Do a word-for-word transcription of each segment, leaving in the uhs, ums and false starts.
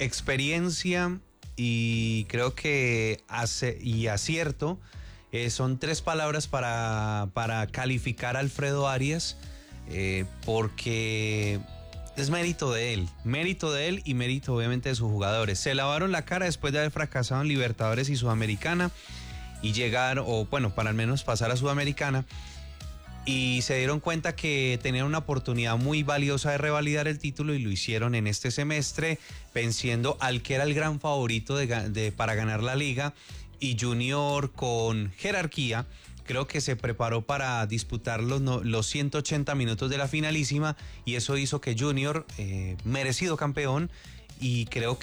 experiencia y creo que hace, y acierto eh, son tres palabras para, para calificar a Alfredo Arias, eh, porque es mérito de él, mérito de él y mérito obviamente de sus jugadores. Se lavaron la cara después de haber fracasado en Libertadores y Sudamericana y llegar, o bueno, para al menos pasar a Sudamericana, y se dieron cuenta que tenían una oportunidad muy valiosa de revalidar el título y lo hicieron en este semestre, venciendo al que era el gran favorito de, de, para ganar la liga, y Junior con jerarquía creo que se preparó para disputar los, los ciento ochenta minutos de la finalísima, y eso hizo que Junior, eh, merecido campeón, y creo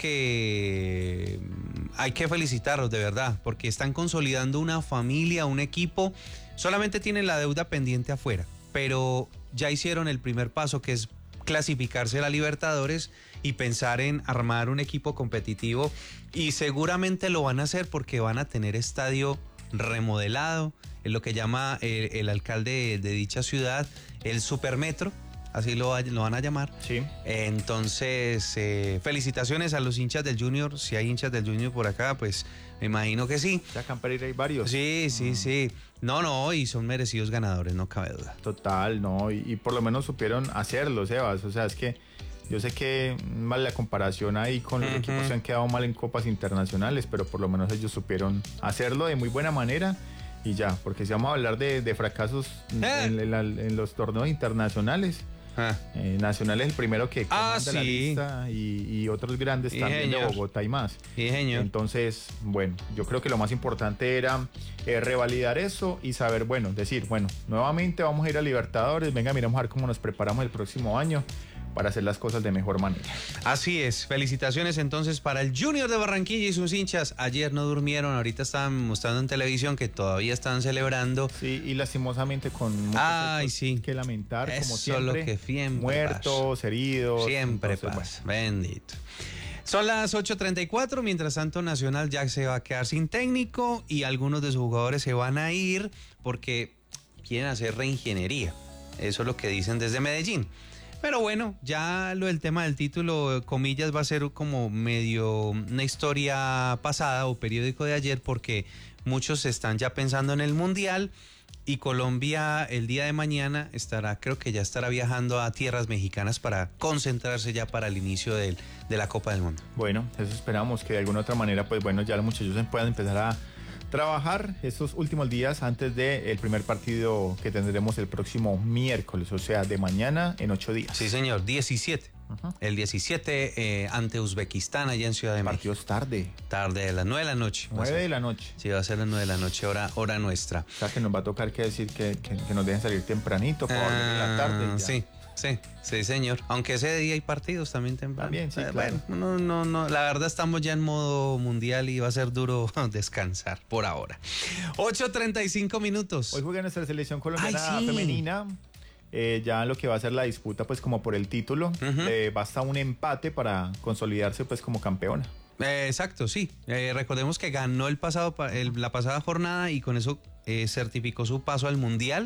que hay que felicitarlos de verdad, porque están consolidando una familia, un equipo. Solamente tienen la deuda pendiente afuera, pero ya hicieron el primer paso, que es clasificarse a la Libertadores y pensar en armar un equipo competitivo, y seguramente lo van a hacer porque van a tener estadio remodelado, es lo que llama el, el alcalde de, de dicha ciudad, el Supermetro, así lo, lo van a llamar. Sí. Entonces, eh, felicitaciones a los hinchas del Junior. Si hay hinchas del Junior por acá, pues me imagino que sí. Ya acá en Pereira hay varios. Sí, sí, mm. sí. No, no, y son merecidos ganadores, no cabe duda. Total, no, y, y por lo menos supieron hacerlo, Sebas. O sea, es que yo sé que mal la comparación ahí con los uh-huh. equipos que han quedado mal en copas internacionales, pero por lo menos ellos supieron hacerlo de muy buena manera. Y ya, porque si vamos a hablar de, de fracasos eh. en, en, en los torneos internacionales, ah. eh, Nacional es el primero que comanda ah, sí. la lista, y, y otros grandes sí, también señor. de Bogotá y más. Sí, señor. Entonces, bueno, yo creo que lo más importante era eh, revalidar eso y saber, bueno, decir, bueno, nuevamente vamos a ir a Libertadores, venga, miramos a ver cómo nos preparamos el próximo año para hacer las cosas de mejor manera. Así es, felicitaciones entonces para el Junior de Barranquilla y sus hinchas. Ayer no durmieron, ahorita estaban mostrando en televisión que todavía están celebrando. Sí, y lastimosamente con muchos Ay, sí. que lamentar, eso como siempre. Lo que siempre muertos, pasa. heridos. Siempre entonces, pasa, bueno. bendito. Son las ocho treinta y cuatro, mientras tanto Nacional ya se va a quedar sin técnico y algunos de sus jugadores se van a ir porque quieren hacer reingeniería. Eso es lo que dicen desde Medellín. Pero bueno, ya lo del tema del título, comillas, va a ser como medio una historia pasada o periódico de ayer, porque muchos están ya pensando en el Mundial y Colombia el día de mañana estará, creo que ya estará viajando a tierras mexicanas para concentrarse ya para el inicio del, de la Copa del Mundo. Bueno, eso esperamos, que de alguna otra manera, pues bueno, ya los muchachos puedan empezar a trabajar estos últimos días antes del primer partido que tendremos el próximo miércoles, o sea, de mañana en ocho días. Sí, señor, diecisiete. Uh-huh. El diecisiete eh, ante Uzbekistán, allá en Ciudad de México. Partidos tarde. Tarde, de las nueve de la noche. nueve de la noche. Sí, va a ser las nueve de la noche, hora, hora nuestra. O sea, que nos va a tocar que decir que, que, que nos dejen salir tempranito para volver en la tarde. Ya. Sí. Sí, sí, señor. Aunque ese día hay partidos también temprano. También, sí, eh, claro. Bueno, no, no, no. La verdad estamos ya en modo mundial y va a ser duro descansar por ahora. ocho treinta y cinco minutos. Hoy juega nuestra selección colombiana Ay, sí. femenina. Eh, ya lo que va a ser la disputa, pues como por el título. Uh-huh. Eh, basta un empate para consolidarse, pues como campeona. Eh, exacto, sí. Eh, recordemos que ganó el pasado, el, la pasada jornada y con eso eh, certificó su paso al mundial.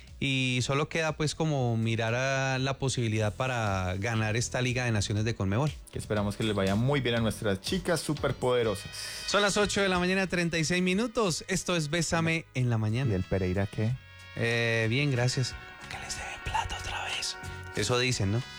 Y solo queda pues como mirar a la posibilidad para ganar esta Liga de Naciones de Conmebol. Que esperamos que les vaya muy bien a nuestras chicas superpoderosas. Son las ocho de la mañana, treinta y seis minutos. Esto es Bésame en la mañana. ¿Y el Pereira qué? Eh, bien, gracias. Que les deben plata otra vez. Eso dicen, ¿no?